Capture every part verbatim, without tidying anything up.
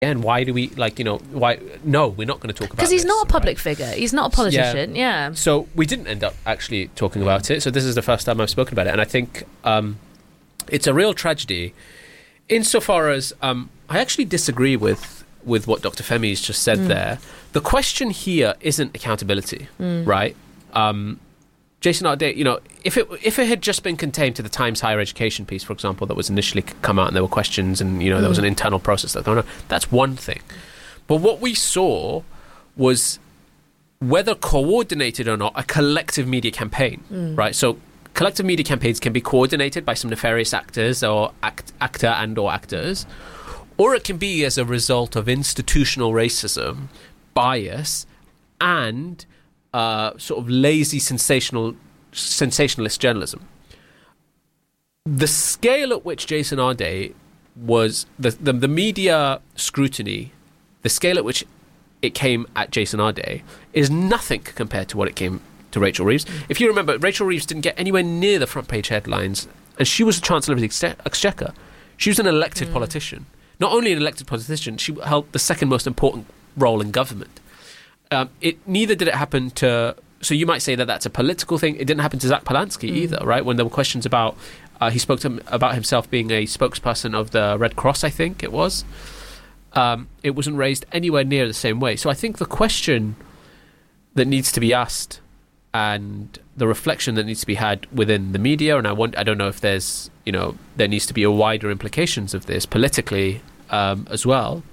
And why do we, like, you know, why? No, we're not going to talk about it. Because he's this, not a public right? figure. He's not a politician, yeah. yeah. So we didn't end up actually talking about it. So this is the first time I've spoken about it. And I think um, it's a real tragedy insofar as um, I actually disagree with, with what Doctor Femi's just said mm. there. The question here isn't accountability, mm. right? Um, Jason Arday, you know, if it if it had just been contained to the Times higher education piece, for example, that was initially come out and there were questions and, you know, there was an internal process that on, that's one thing. But what we saw was, whether coordinated or not, a collective media campaign, mm. right? So collective media campaigns can be coordinated by some nefarious actors or act, actor and or actors, or it can be as a result of institutional racism, bias, and Uh, sort of lazy, sensational, sensationalist journalism. The scale at which Jason Arday was the, the the media scrutiny, the scale at which it came at Jason Arday is nothing compared to what it came to Rachel Reeves. Mm. If you remember, Rachel Reeves didn't get anywhere near the front page headlines, and she was the Chancellor of the Exchequer. She was an elected mm. politician. Not only an elected politician, she held the second most important role in government. Um, it neither did it happen to. So you might say that that's a political thing. It didn't happen to Zach Polanski mm. either, right? When there were questions about, uh, he spoke to him about himself being a spokesperson of the Red Cross, I think it was. Um, it wasn't raised anywhere near the same way. So I think the question that needs to be asked and the reflection that needs to be had within the media, and I want, I don't know if there's, you know, there needs to be a wider implications of this politically um, as well,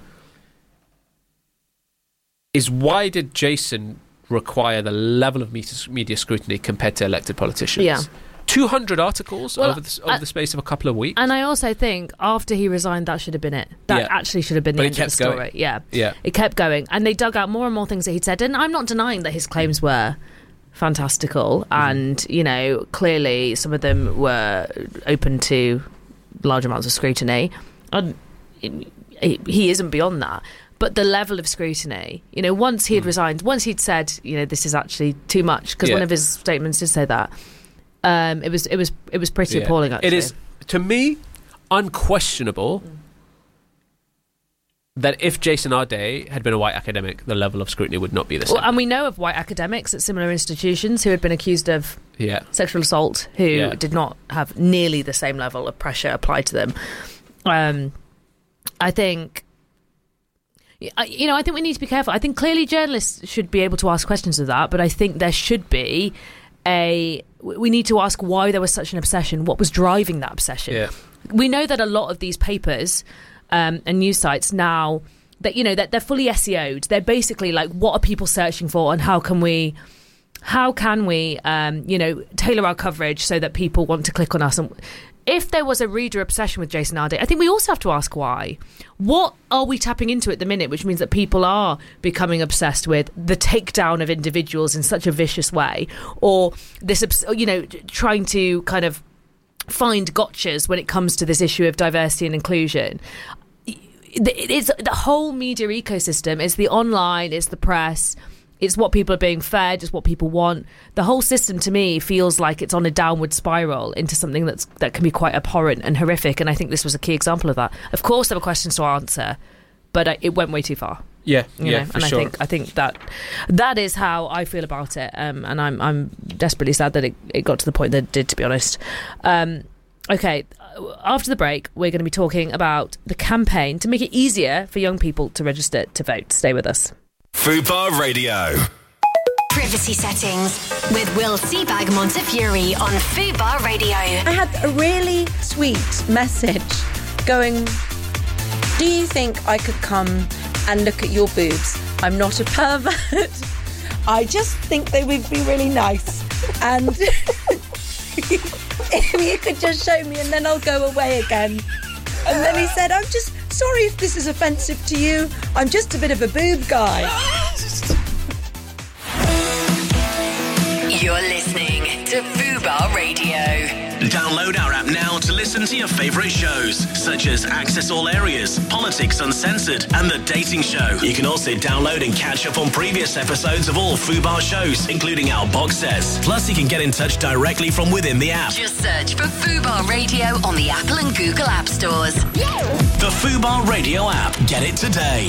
is why did Jason require the level of media scrutiny compared to elected politicians? Yeah. two hundred articles well, over, the, over I, the space of a couple of weeks. And I also think after he resigned, that should have been it. That yeah. actually should have been the but end of the story. Going. Yeah. yeah. It kept going. And they dug out more and more things that he'd said. And I'm not denying that his claims were fantastical. Mm. And, you know, clearly some of them were open to large amounts of scrutiny. And he isn't beyond that. But the level of scrutiny, you know, once he had mm. resigned, once he'd said, you know, this is actually too much, because yeah. one of his statements did say that, um, it was it was it was pretty yeah. appalling. Actually, it is, to me, unquestionable mm. that if Jason Arday had been a white academic, the level of scrutiny would not be the same. Well, and we know of white academics at similar institutions who had been accused of yeah. sexual assault, who yeah. did not have nearly the same level of pressure applied to them. Um, I think. You know, I think we need to be careful. I think clearly journalists should be able to ask questions of that, but I think there should be a... We need to ask why there was such an obsession. What was driving that obsession? Yeah. We know that a lot of these papers um, and news sites now, that you know, that they're fully S E O'd. They're basically like, what are people searching for, and how can we... How can we, um, you know, tailor our coverage so that people want to click on us? And if there was a reader obsession with Jason Arday, I think we also have to ask why. What are we tapping into at the minute, which means that people are becoming obsessed with the takedown of individuals in such a vicious way, or this, you know, trying to kind of find gotchas when it comes to this issue of diversity and inclusion? It's the whole media ecosystem. It's the online, it's the press. It's what people are being fed, it's what people want. The whole system, to me, feels like it's on a downward spiral into something that's that can be quite abhorrent and horrific, and I think this was a key example of that. Of course, there were questions to answer, but it went way too far. Yeah, you yeah, know? for and sure. I think I think that that is how I feel about it, um, and I'm I'm desperately sad that it, it got to the point that it did, to be honest. Um, okay, after the break, we're going to be talking about the campaign to make it easier for young people to register to vote. Stay with us. Fubar Radio. Privacy settings with Will Seabag Montefiore on Fubar Radio. I had a really sweet message going, do you think I could come and look at your boobs? I'm not a pervert. I just think they would be really nice. And if you could just show me and then I'll go away again. And then he said, I'm just sorry if this is offensive to you. I'm just a bit of a boob guy. You're listening to Fubar Radio. Download our app now to listen to your favourite shows, such as Access All Areas, Politics Uncensored, and The Dating Show. You can also download and catch up on previous episodes of all Fubar shows, including our box sets. Plus, you can get in touch directly from within the app. Just search for Fubar Radio on the Apple and Google App Stores. The Fubar Radio app. Get it today.